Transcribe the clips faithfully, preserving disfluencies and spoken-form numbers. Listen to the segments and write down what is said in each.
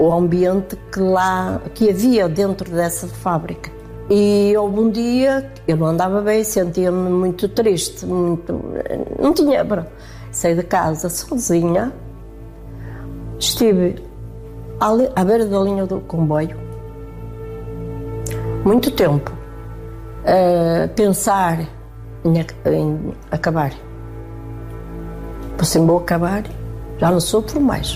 o ambiente que lá, que havia dentro dessa fábrica. E houve um dia, eu não andava bem, sentia-me muito triste, muito, não tinha, saí de casa sozinha, estive ali, à beira da linha do comboio, muito tempo, a pensar em, em acabar. Assim, vou acabar, já não sofro mais.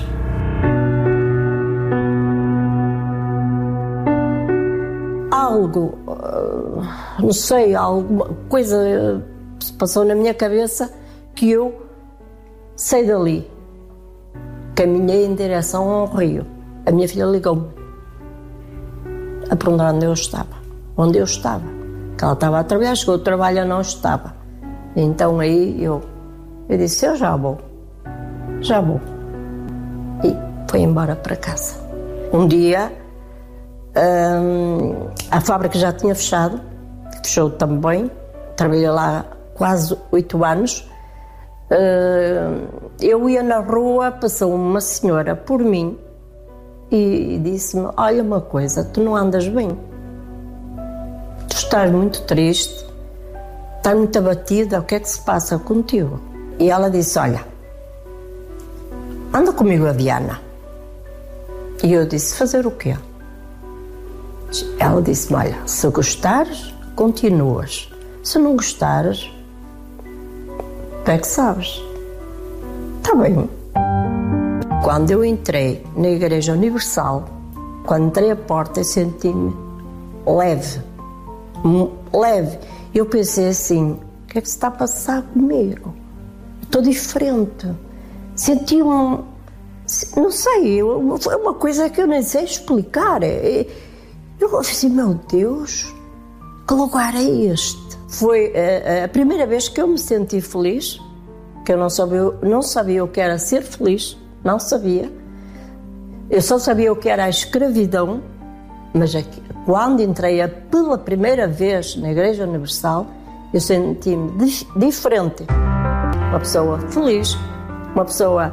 Algo, não sei, alguma coisa se passou na minha cabeça que eu saí dali. Caminhei em direção ao rio. A minha filha ligou-me a perguntar onde eu estava. Onde eu estava. Que ela estava a trabalhar, chegou ao trabalho e não estava. Então aí eu, eu disse, eu já vou. Já vou. E fui embora para casa. Um dia, hum, a fábrica já tinha fechado. Fechou também. Trabalhei lá quase oito anos. Uh, eu ia na rua, passou uma senhora por mim e disse-me, olha uma coisa, tu não andas bem, tu estás muito triste, estás muito abatida, o que é que se passa contigo? E ela disse, olha, anda comigo a Diana. E eu disse, fazer o quê? Ela disse-me, olha, se gostares, continuas, se não gostares, tu é que sabes. Está bem. Quando eu entrei na Igreja Universal, quando entrei à porta, eu senti-me leve. Leve. Eu pensei assim, o que é que se está a passar comigo? Estou diferente. Senti um... Não sei, foi uma coisa que eu nem sei explicar. Eu pensei, meu Deus, que lugar é este? Foi a, a primeira vez que eu me senti feliz, que eu não sabia, não sabia o que era ser feliz, não sabia. Eu só sabia o que era a escravidão, mas aqui, quando entrei a, pela primeira vez na Igreja Universal, eu senti-me dif, diferente. Uma pessoa feliz, uma pessoa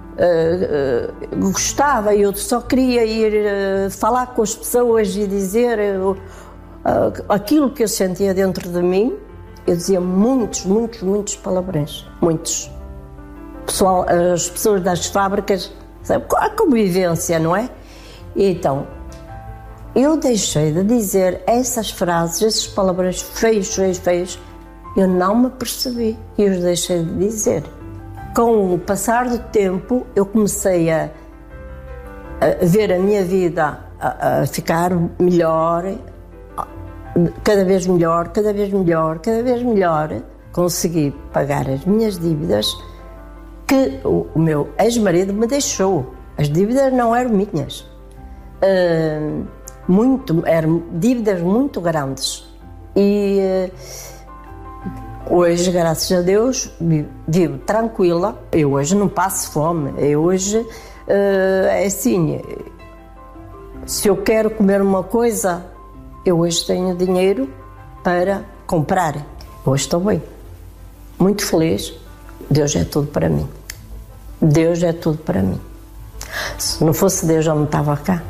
uh, uh, gostava, e eu só queria ir uh, falar com as pessoas e dizer... Uh, Uh, aquilo que eu sentia dentro de mim, eu dizia muitos, muitos, muitos palavrões, muitos. Pessoal, as pessoas das fábricas, sabe, a convivência, não é? E então, eu deixei de dizer essas frases, esses palavrões feios, feios, feios, eu não me percebi e os deixei de dizer. Com o passar do tempo, eu comecei a, a ver a minha vida a, a ficar melhor, cada vez melhor, cada vez melhor, cada vez melhor. Consegui pagar as minhas dívidas que o, o meu ex-marido me deixou. As dívidas não eram minhas. Uh, muito, eram dívidas muito grandes. E uh, hoje, graças a Deus, vivo, vivo tranquila. Eu hoje não passo fome. Eu hoje, uh, é assim, se eu quero comer uma coisa... Eu hoje tenho dinheiro para comprar. Hoje estou bem. Muito feliz. Deus é tudo para mim. Deus é tudo para mim. Se não fosse Deus, eu não estava cá.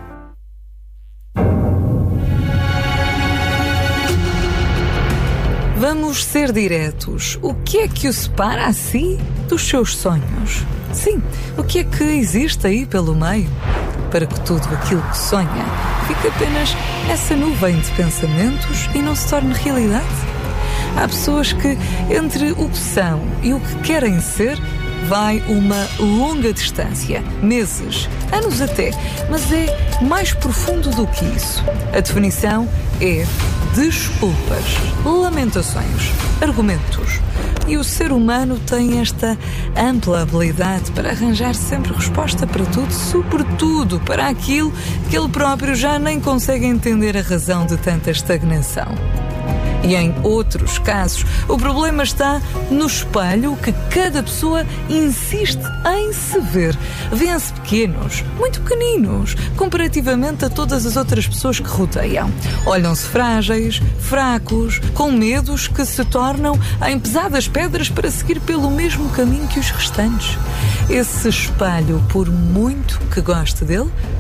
Vamos ser diretos. O que é que o separa a si dos seus sonhos? Sim, o que é que existe aí pelo meio? Para que tudo aquilo que sonha fique apenas essa nuvem de pensamentos e não se torne realidade? Há pessoas que, entre o que são e o que querem ser, vai uma longa distância, meses, anos até, mas é mais profundo do que isso. A definição é desculpas, lamentações, argumentos. E o ser humano tem esta ampla habilidade para arranjar sempre resposta para tudo, sobretudo para aquilo que ele próprio já nem consegue entender a razão de tanta estagnação. E em outros casos, o problema está no espelho que cada pessoa insiste em se ver. Vêem-se pequenos, muito pequeninos, comparativamente a todas as outras pessoas que rodeiam. Olham-se frágeis, fracos, com medos que se tornam em pesadas pedras para seguir pelo mesmo caminho que os restantes. Esse espelho, por muito que goste dele,